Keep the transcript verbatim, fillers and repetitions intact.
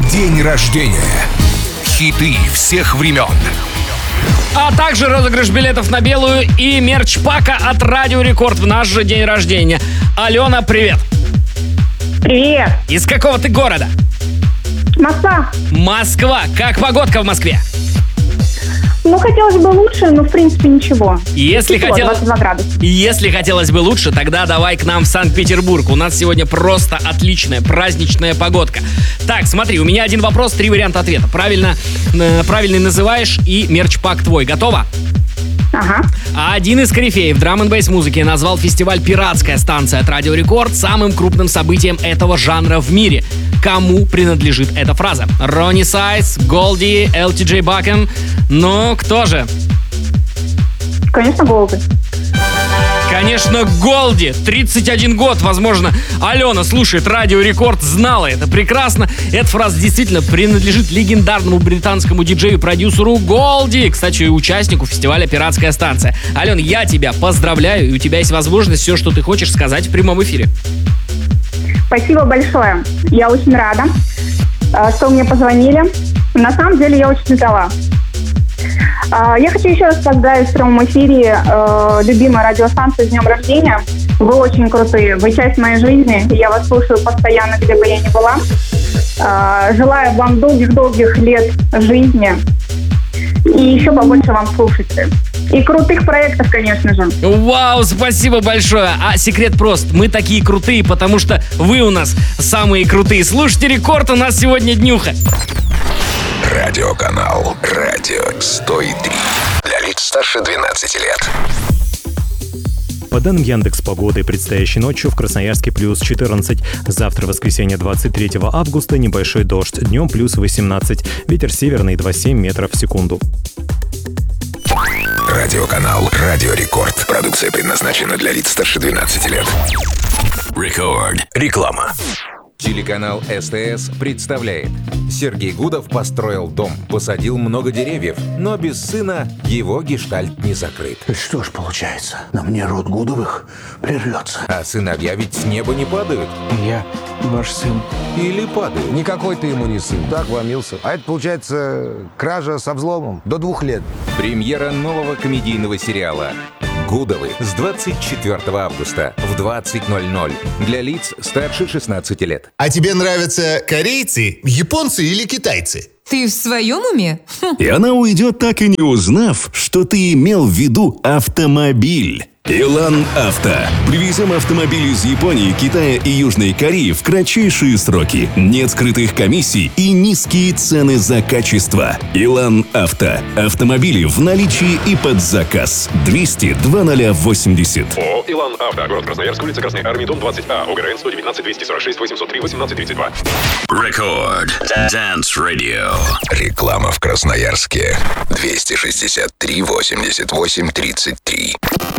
День рождения. Хиты всех времен. А также розыгрыш билетов на белую и мерч-пака от Радио Рекорд в наш же день рождения. Алена, привет. Привет. Из какого ты города? Москва. Москва. Как погодка в Москве? Ну, хотелось бы лучше, но в принципе ничего. Если, Тепло, хотел... двадцать два градуса. Если хотелось бы лучше, тогда давай к нам в Санкт-Петербург. У нас сегодня просто отличная праздничная погодка. Так, смотри, у меня один вопрос, три варианта ответа. Правильно, э, правильный называешь и мерч-пак твой. Готово? Ага. А один из корифеев драм-н-бейс музыки назвал фестиваль «Пиратская станция» от Радио Рекорд самым крупным событием этого жанра в мире. Кому принадлежит эта фраза? Ронни Сайз, Голди, эл ти джей Бакен. Ну, кто же? Конечно, Голди. Конечно, Голди. тридцать один год, возможно, Алена слушает Радио Рекорд, знала это прекрасно. Эта фраза действительно принадлежит легендарному британскому диджею-продюсеру Голди, кстати, участнику фестиваля «Пиратская станция». Алена, я тебя поздравляю, и у тебя есть возможность все, что ты хочешь сказать в прямом эфире. Спасибо большое. Я очень рада, что вы мне позвонили. На самом деле я очень ждала. Я хочу еще раз поздравить в прямом эфире э, любимую радиостанцию с днем рождения. Вы очень крутые, вы часть моей жизни, и я вас слушаю постоянно, где бы я ни была. Э, желаю вам долгих-долгих лет жизни и еще побольше вам слушателей. И крутых проектов, конечно же. Вау, спасибо большое. А секрет прост. Мы такие крутые, потому что вы у нас самые крутые. Слушайте Рекорд, у нас сегодня днюха. Радиоканал Радио сто три. Для лиц старше двенадцати лет. По данным Яндекс.Погоды, предстоящей ночью в Красноярске плюс четырнадцать. Завтра, воскресенье, двадцать третьего августа, небольшой дождь. Днем плюс восемнадцать. Ветер северный два целых семь метров в секунду. Радиоканал Радио Рекорд. Продукция предназначена для лиц старше двенадцати лет. Рекорд. Реклама. Телеканал СТС представляет. Сергей Гудов построил дом, посадил много деревьев, но без сына его гештальт не закрыт. Что ж получается, на мне род Гудовых прервется. А сыновья ведь с неба не падают. Я ваш сын. Или падают. Никакой ты ему не сын, так вломился. А это, получается, кража со взломом до двух лет. Премьера нового комедийного сериала «Гудовы» с двадцать четвёртого августа в двадцать ноль ноль для лиц старше шестнадцати лет. А тебе нравятся корейцы, японцы или китайцы? Ты в своем уме? И она уйдет, так и не узнав, что ты имел в виду автомобиль. Илан Авто. Привезем автомобили из Японии, Китая и Южной Кореи в кратчайшие сроки. Нет скрытых комиссий и низкие цены за качество. Илан Авто. Автомобили в наличии и под заказ. двести два ноль восемьдесят. ООО «Илан Авто». Город Красноярск, улица Красной Армии, дом двадцать А. ОГРН сто девятнадцать двести сорок шесть восемьсот три восемнадцать тридцать два. Рекорд. Dance Radio. Реклама в Красноярске. двести шестьдесят три восемьдесят восемь тридцать три.